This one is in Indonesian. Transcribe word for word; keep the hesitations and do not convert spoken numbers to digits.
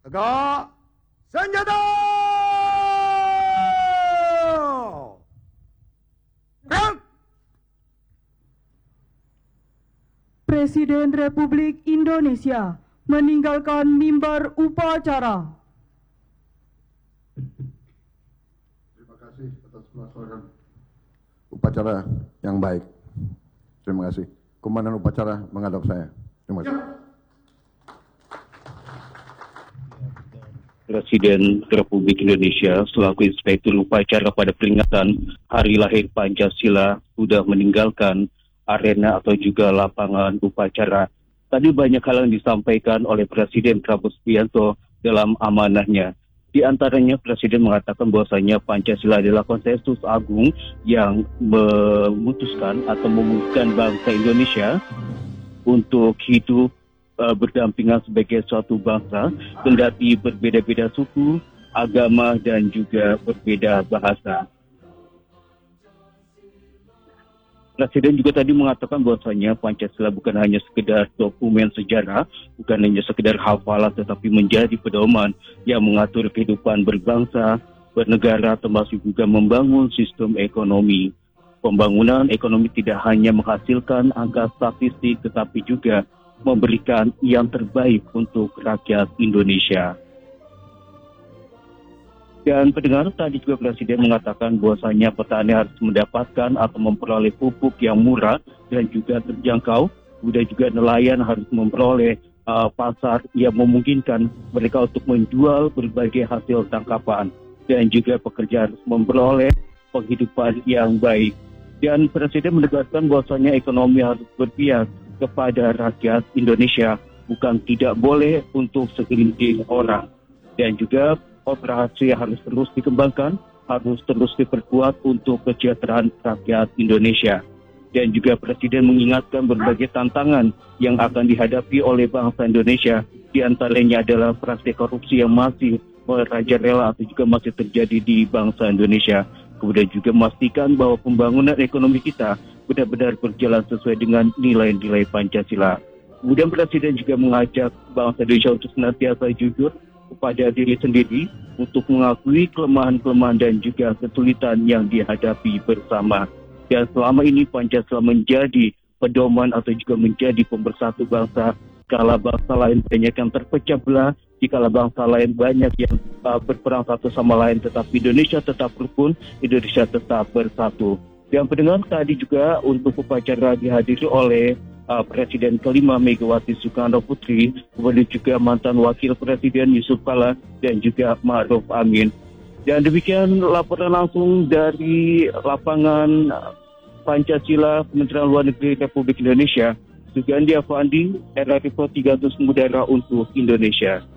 Tegak senjata! Gerak! Presiden Republik Indonesia meninggalkan mimbar upacara. Terima kasih atas melaksanakan upacara yang baik. Terima kasih. Komandan upacara menghadap saya. Terima kasih. Presiden Republik Indonesia selaku Inspektur Upacara pada peringatan Hari Lahir Pancasila sudah meninggalkan arena atau juga lapangan upacara. Tadi banyak hal yang disampaikan oleh Presiden Prabowo Subianto dalam amanahnya. Di antaranya Presiden mengatakan bahwasanya Pancasila adalah konsensus agung yang memutuskan atau memutuskan bangsa Indonesia untuk hidup uh, berdampingan sebagai suatu bangsa, kendati berbeda-beda suku, agama, dan juga berbeda bahasa. Presiden juga tadi mengatakan bahwasanya Pancasila bukan hanya sekedar dokumen sejarah, bukan hanya sekedar hafalan, tetapi menjadi pedoman yang mengatur kehidupan berbangsa, bernegara, termasuk juga membangun sistem ekonomi. Pembangunan ekonomi tidak hanya menghasilkan angka statistik, tetapi juga memberikan yang terbaik untuk rakyat Indonesia. Dan pendengar, tadi juga Presiden mengatakan bahwasanya petani harus mendapatkan atau memperoleh pupuk yang murah dan juga terjangkau. Kemudian juga nelayan harus memperoleh uh, pasar yang memungkinkan mereka untuk menjual berbagai hasil tangkapan. Dan juga pekerja harus memperoleh penghidupan yang baik. Dan Presiden menegaskan bahwasanya ekonomi harus berpihak kepada rakyat Indonesia, bukan tidak boleh untuk segelintir orang. Dan juga operasi harus terus dikembangkan, harus terus diperkuat untuk kesejahteraan rakyat Indonesia. Dan juga Presiden mengingatkan berbagai tantangan yang akan dihadapi oleh bangsa Indonesia. Di antaranya adalah praktik korupsi yang masih merajalela atau juga masih terjadi di bangsa Indonesia. Kemudian juga memastikan bahwa pembangunan ekonomi kita benar-benar berjalan sesuai dengan nilai-nilai Pancasila. Kemudian Presiden juga mengajak bangsa Indonesia untuk senantiasa jujur kepada diri sendiri untuk mengakui kelemahan-kelemahan dan juga kesulitan yang dihadapi bersama. Dan selama ini Pancasila menjadi pedoman atau juga menjadi pemersatu bangsa. Kala bangsa lain banyak yang terpecah belah, jikala bangsa lain banyak yang uh, berperang satu sama lain, tetapi Indonesia tetap rukun, Indonesia tetap bersatu. Dan pendengar, tadi juga untuk upacara dihadiri oleh Uh, Presiden kelima Megawati Soekarno Putri, kemudian juga mantan Wakil Presiden Yusuf Kala dan juga Ma'ruf Amin. Dan demikian laporan langsung dari lapangan Pancasila Kementerian Luar Negeri Republik Indonesia. Sugandi Avandi, R R I tiga ratus mengudara untuk Indonesia.